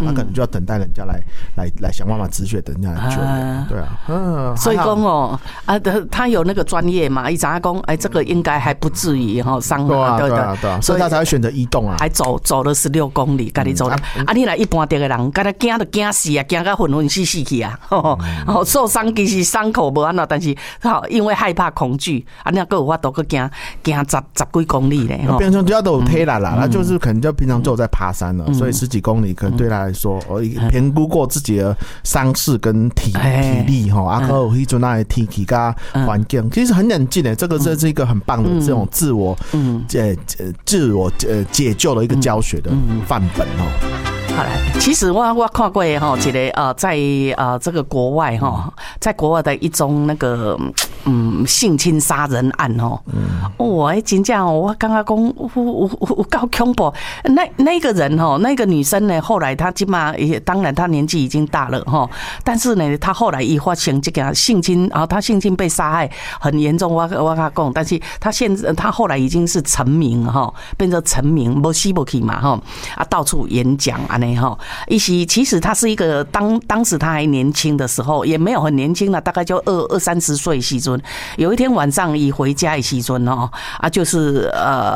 他可能就要等待人家来想办法止血，等人家来救援。对啊， 所以讲他有那个专业嘛，一讲讲，这个应该还不至于伤害， 对啊，所以他才会选择移动啊， 还走了16公里，跟你走了。你来一般的人，跟他惊都惊死啊，惊到魂魂死去啊，受伤其实伤口无安怎，但是因为害怕恐惧，那个有法度去惊10几公里嘞。 变成主要都有推啦，他就是可能就平常就有在爬山了，所以10几公里可能对他来说，评估过自己的伤势跟体力哈，还有迄阵那的天气跟环境，其实很冷静的。这是一个很棒的这种自我解救的一个教学的范本哦。 好嘞，其实我看过一个在这个国外在国外的一宗那个性侵杀人案真正我刚刚讲有够恐怖。那个人那个女生呢，后来她基本上也当然她年纪已经大了但是呢，她后来也发生这个性侵，然后她性侵被杀害很严重，我跟她讲，但是她后来已经是成名变成成名，没死不去嘛到处演讲其实他是一个当时他还年轻的时候，也没有很年轻了，大概就20-30岁的时阵。有一天晚上一回家的时阵就是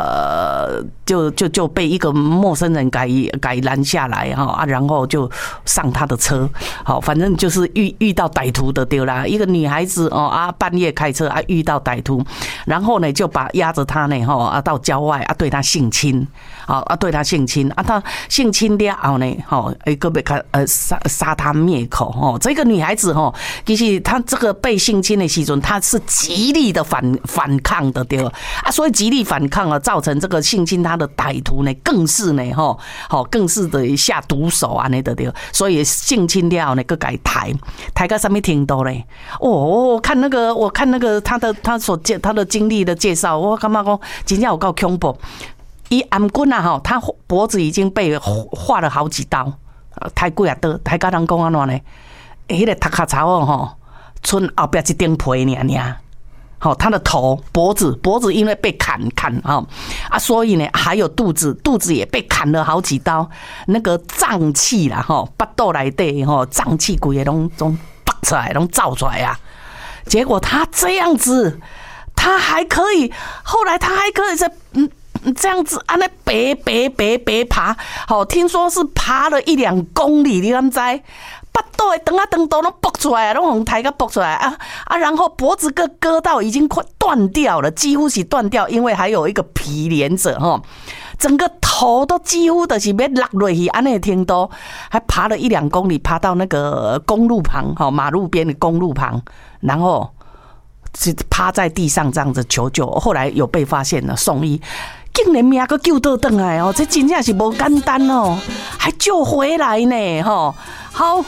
就被一个陌生人给拦下来然后就上他的车，反正就是遇到歹徒的对啦。一个女孩子半夜开车遇到歹徒，然后呢就压着他呢到郊外对他性侵，对他性侵他性侵了后呢个杀他灭口这个女孩子其实她这个被性侵的时阵，她是极力的反抗的对所以极力反抗造成这个性侵她的歹徒呢更是呢更是的下毒手啊那的对，所以性侵了呢个改抬到什么程度呢？我看那个他的经历的介绍，我感觉讲真正有够恐怖。伊颔棍他脖子已经被划了好几刀，太贵啊！太甲人讲安怎呢？迄个头壳槽剩后边一顶皮尔。他的头、脖子因为被砍所以呢，还有肚子也被砍了好几刀，那个脏器啦巴肚内底脏器规个拢拔出来，拢造出来啊！结果他这样子，后来他还可以在这样子按那白爬，听说是爬了1-2公里，你敢知？巴肚的肠都爆出来，拢从抬个爆出来然后脖子割到已经快断掉了，几乎是断掉，因为还有一个皮连着整个头都几乎的是要落落去安那程度，还爬了1-2公里，爬到那个公路旁马路边的公路旁，然后趴在地上这样子求救，后来有被发现了，送医。竟然命还救倒回来这真正是不简单还救回来呢好，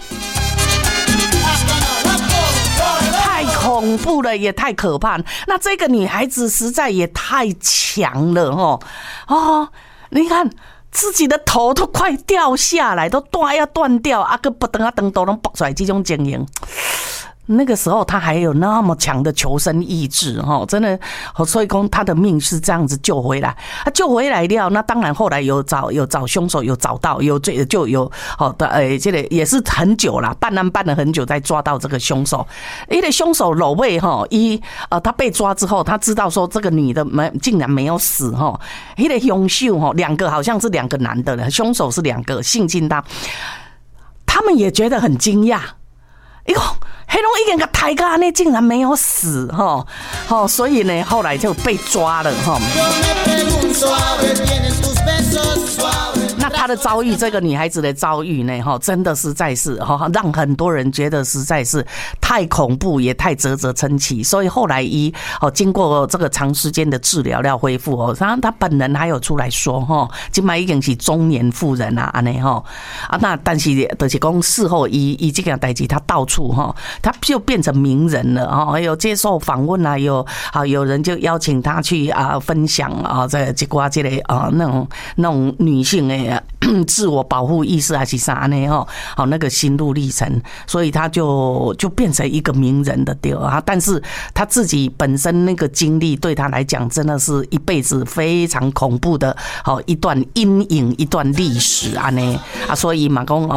太恐怖了，也太可怕。那这个女孩子实在也太强了你看自己的头都快掉下来，都要断掉个不等都能爆出来这种情形。那个时候他还有那么强的求生意志真的，所以说他的命是这样子救回来。他救回来了，那当然后来有找凶手，有找到，就有这个也是很久了，办案办了很久才抓到这个凶手。因为凶手老魏他被抓之后，他知道说这个女的竟然没有死那个凶手2个好像是2个男的，凶手是2个性侵他们也觉得很惊讶。黑龙一个抬高那竟然没有死所以呢后来就被抓了那她的遭遇，这个女孩子的遭遇呢真的实在是让很多人觉得实在是太恐怖，也太啧啧称奇。所以后来经过这个长时间的治疗要恢复她本人还有出来说现在已经是中年妇人啊那但是就是说事后以这件事情她到处他就变成名人了有接受访问有人就邀请他去分享这几挂这类那种女性的自我保护意识还是啥呢那个心路历程，所以他就变成一个名人的对但是他自己本身那个经历对他来讲真的是一辈子非常恐怖的一段阴影，一段历史所以嘛讲